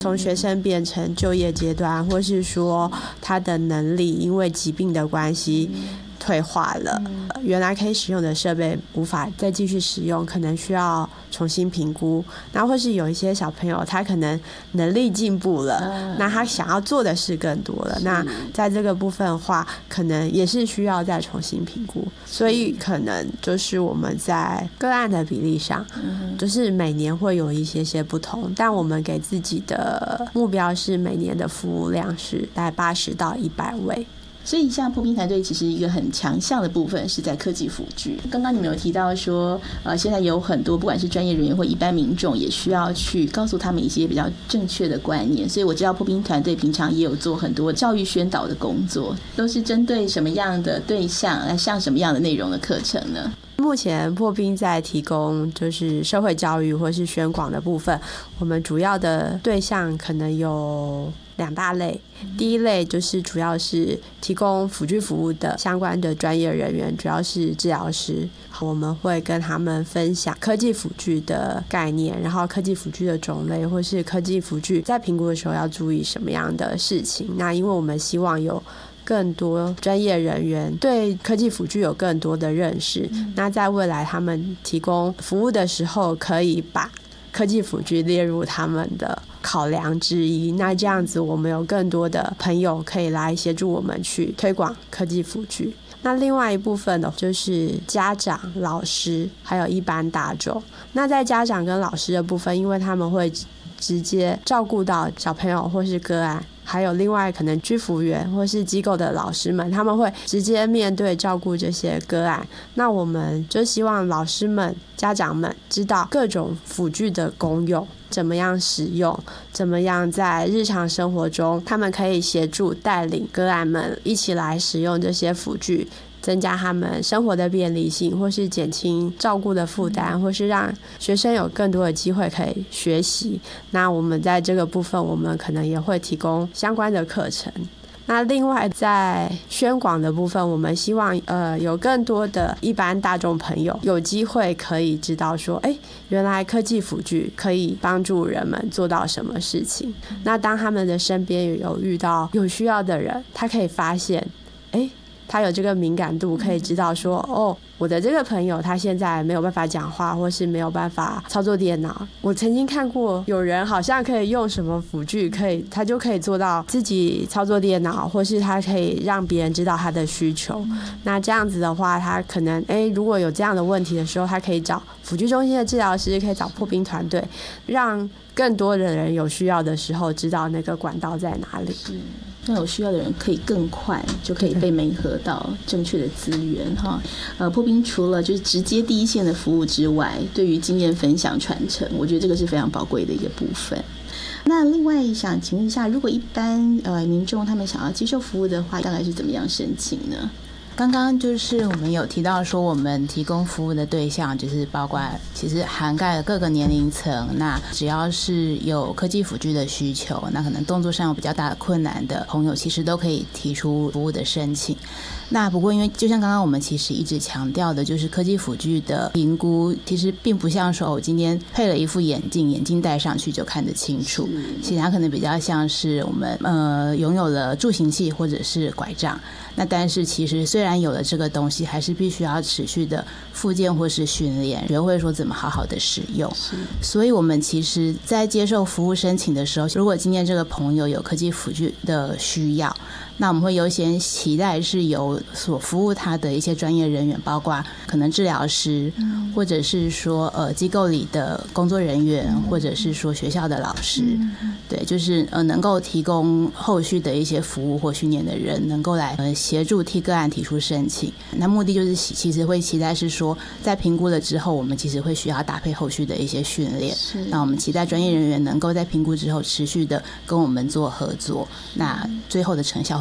从学生变成就业阶段，或是说他的能力因为疾病的关系退化了，原来可以使用的设备无法再继续使用，可能需要重新评估。那或是有一些小朋友他可能能力进步了，那他想要做的事更多了，那在这个部分的话可能也是需要再重新评估。所以可能就是我们在个案的比例上，就是每年会有一些不同，但我们给自己的目标是每年的服务量是大概80到100位。 所以像破冰团队其实一个很强项的部分是在科技辅具。刚刚你们有提到说现在有很多不管是专业人员或一般民众也需要去告诉他们一些比较正确的观念，所以我知道破冰团队平常也有做很多教育宣导的工作，都是针对什么样的对象来上什么样的内容的课程呢？ 目前破冰在提供就是社会教育或是宣广的部分，我们主要的对象可能有2大类。第一类就是主要是提供辅具服务的相关的专业人员，主要是治疗师，我们会跟他们分享科技辅具的概念，然后科技辅具的种类，或是科技辅具在评估的时候要注意什么样的事情。那因为我们希望有更多专业人员对科技辅具有更多的认识，那在未来他们提供服务的时候可以把科技辅具列入他们的考量之一，那这样子我们有更多的朋友可以来协助我们去推广科技辅具。那另外一部分呢，就是家长、老师还有一般大众。那在家长跟老师的部分，因为他们会直接照顾到小朋友或是个案，还有另外可能居服员或是机构的老师们，他们会直接面对照顾这些个案。那我们就希望老师们、家长们知道各种辅具的功用，怎么样使用，怎么样在日常生活中他们可以协助带领个案们一起来使用这些辅具，增加他们生活的便利性，或是减轻照顾的负担，或是让学生有更多的机会可以学习。那我们在这个部分我们可能也会提供相关的课程。那另外在宣广的部分，我们希望有更多的一般大众朋友有机会可以知道说，原来科技辅具可以帮助人们做到什么事情。那当他们的身边有遇到有需要的人，他可以发现他有这个敏感度，可以知道说我的这个朋友他现在没有办法讲话，或是没有办法操作电脑，我曾经看过有人好像可以用什么辅具，他就可以做到自己操作电脑，或是他可以让别人知道他的需求。那这样子的话，他可能如果有这样的问题的时候，他可以找辅具中心的治疗师，可以找破冰团队，让更多的人有需要的时候知道那个管道在哪里。 让有需要的人可以更快就可以被媒合到正确的资源哈。破冰除了就是直接第一线的服务之外，对于经验分享传承，我觉得这个是非常宝贵的一个部分。那另外想请问一下，如果一般民众他们想要接受服务的话，大概是怎么样申请呢？ 刚刚就是我们有提到说，我们提供服务的对象就是包括其实涵盖了各个年龄层，那只要是有科技辅具的需求，那可能动作上有比较大的困难的朋友，其实都可以提出服务的申请。那不过因为就像刚刚我们其实一直强调的，就是科技辅具的评估其实并不像说我今天配了一副眼镜戴上去就看得清楚，其实它可能比较像是我们拥有了助行器或者是拐杖，那但是其实虽然有了这个东西，还是必须要持续的复健或是训练，学会说怎么好好的使用。所以我们其实在接受服务申请的时候，如果今天这个朋友有科技辅具的需要，那我们会优先期待是由所服务他的一些专业人员，包括可能治疗师，或者是说机构里的工作人员，或者是说学校的老师，对，就是能够提供后续的一些服务或训练的人，能够来协助替个案提出申请。那目的就是其实会期待是说，在评估了之后，我们其实会需要搭配后续的一些训练。那我们期待专业人员能够在评估之后持续的跟我们做合作，那最后的成效会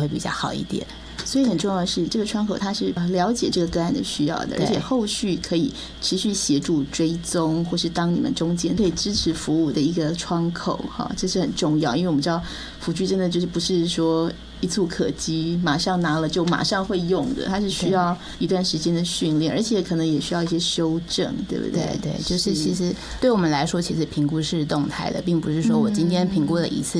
比较好一点。 所以很重要的是，这个窗口它是了解这个个案的需要的，而且后续可以持续协助追踪，或是当你们中间可以支持服务的一个窗口哈，这是很重要。因为我们知道辅具真的就是不是说一蹴可及，马上拿了就马上会用的，它是需要一段时间的训练，而且可能也需要一些修正，对不对？ 对，就是其实对我们来说，其实评估是动态的，并不是说我今天评估了一次